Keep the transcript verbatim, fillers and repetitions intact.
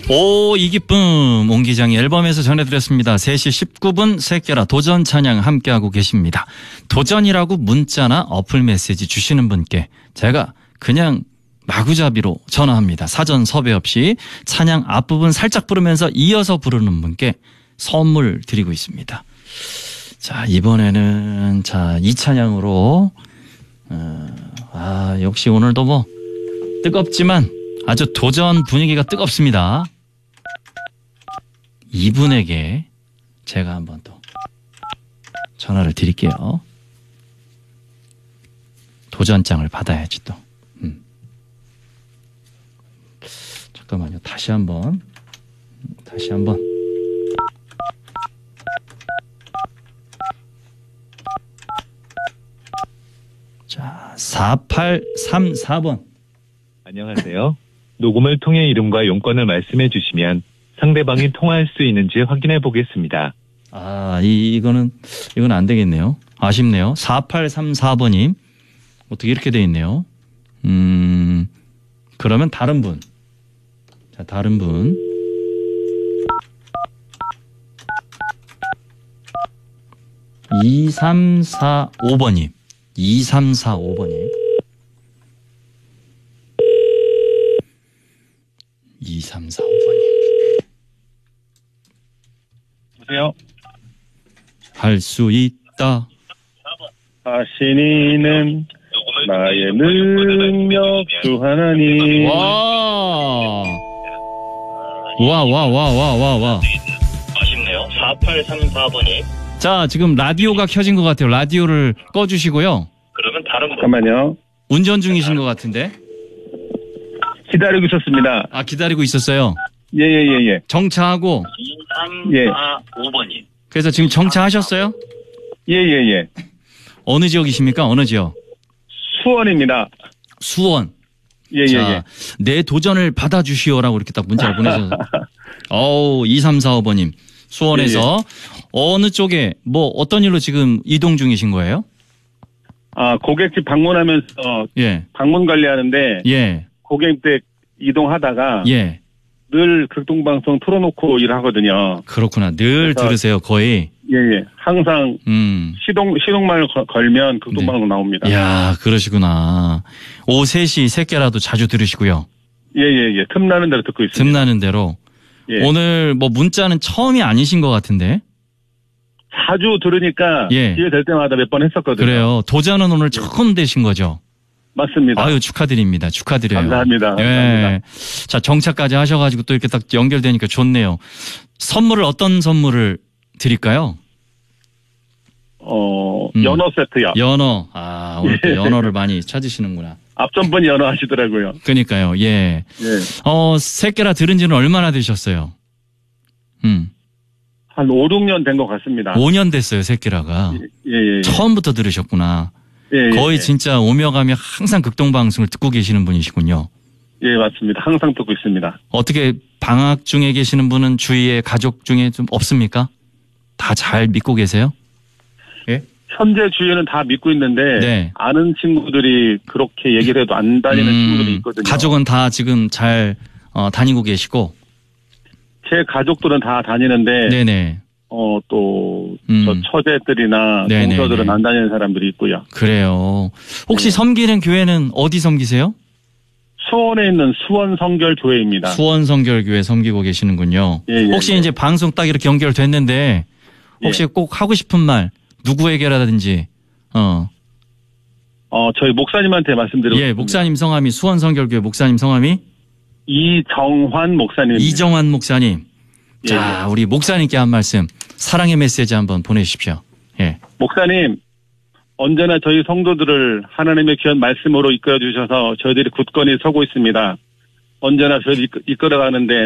오, 이 기쁨 옹기장이 앨범에서 전해드렸습니다. 세 시 십구 분 새끼라 도전 찬양 함께하고 계십니다. 도전이라고 문자나 어플 메시지 주시는 분께 제가 그냥 마구잡이로 전화합니다. 사전 섭외 없이 찬양 앞부분 살짝 부르면서 이어서 부르는 분께 선물 드리고 있습니다. 자, 이번에는 자, 이 찬양으로 어, 아, 역시 오늘도 뭐 뜨겁지만 아주 도전 분위기가 뜨겁습니다. 이분에게 제가 한번 또 전화를 드릴게요. 도전장을 받아야지 또. 음. 잠깐만요. 다시 한번. 다시 한번. 자, 사팔삼사 번. 안녕하세요. 녹음을 통해 이름과 용건을 말씀해 주시면 상대방이 통화할 수 있는지 확인해 보겠습니다. 아, 이, 이거는, 이건 안 되겠네요. 아쉽네요. 사팔삼사 번님. 어떻게 이렇게 돼 있네요. 음, 그러면 다른 분. 자, 다른 분. 이삼사오 번님. 이삼사오 번님. 이삼사오 번님. 여보세요? 할 수 있다. 하시니는 나의 능력 주 하나님. 와. 와, 와, 와, 와, 와, 와. 아쉽네요. 사팔삼사 번이. 자, 지금 라디오가 켜진 것 같아요. 라디오를 꺼주시고요. 그러면 다른 분. 잠깐만요. 운전 중이신 것 같은데. 기다리고 있었습니다. 아, 기다리고 있었어요. 예, 예, 예, 예. 정차하고. 이삼사오 번이. 그래서 지금 정차하셨어요? 예, 예, 예. 어느 지역이십니까? 어느 지역? 수원입니다. 수원. 예, 자, 예, 예. 내 도전을 받아주시오라고 이렇게 딱 문자를 보내셔서. 어우, 이삼사오 번님. 수원에서. 예, 예. 어느 쪽에, 뭐, 어떤 일로 지금 이동 중이신 거예요? 아, 고객집 방문하면서. 예. 방문 관리하는데. 예. 고객댁 이동하다가. 예. 늘 극동방송 틀어놓고 일하거든요. 그렇구나. 늘 들으세요, 거의. 예, 예. 항상. 음. 시동, 시동말 걸면 극동방송 네. 나옵니다. 이야, 그러시구나. 오후 세 시 새끼라도 자주 들으시고요. 예, 예, 예. 틈나는 대로 듣고 있습니다. 틈나는 대로. 예. 오늘 뭐 문자는 처음이 아니신 것 같은데. 자주 들으니까. 예. 기회 될 때마다 몇 번 했었거든요. 그래요. 도전은 오늘 처음 되신 거죠? 맞습니다. 아유, 축하드립니다. 축하드려요. 감사합니다. 예. 감사합니다. 자, 정차까지 하셔가지고 또 이렇게 딱 연결되니까 좋네요. 선물을 어떤 선물을 드릴까요? 어, 음. 연어 세트요. 연어. 아, 오늘 또 연어를 많이 찾으시는구나. 앞전번 연어 하시더라고요. 그러니까요. 예. 예. 어, 새끼라 들은 지는 얼마나 되셨어요? 음. 한 오, 육 년 된 것 같습니다. 오 년 됐어요, 새끼라가. 예, 예, 예. 처음부터 들으셨구나. 예, 거의 예. 진짜 오며 가며 항상 극동방송을 듣고 계시는 분이시군요. 예, 맞습니다. 항상 듣고 있습니다. 어떻게 방학 중에 계시는 분은 주위에 가족 중에 좀 없습니까? 다 잘 믿고 계세요? 예? 현재 주위에는 다 믿고 있는데 네. 아는 친구들이 그렇게 얘기를 해도 안 다니는 음, 친구들이 있거든요. 가족은 다 지금 잘 어, 다니고 계시고? 제 가족들은 다 다니는데 네네. 어, 또, 음. 저 처제들이나 네네네. 동서들은 안 다니는 사람들이 있고요. 그래요. 혹시 네. 섬기는 교회는 어디 섬기세요? 수원에 있는 수원성결교회입니다. 수원성결교회 섬기고 계시는군요. 예, 예, 혹시 예. 이제 방송 딱 이렇게 연결됐는데 혹시 예. 꼭 하고 싶은 말 누구에게라든지 어. 어, 저희 목사님한테 말씀드리고 예, 목사님 성함이 수원성결교회 목사님 성함이 이정환 목사님. 이정환 목사님. 자, 예. 우리 목사님께 한 말씀, 사랑의 메시지 한번 보내주십시오. 예. 목사님, 언제나 저희 성도들을 하나님의 귀한 말씀으로 이끌어 주셔서 저희들이 굳건히 서고 있습니다. 언제나 저희를 이끌어가는데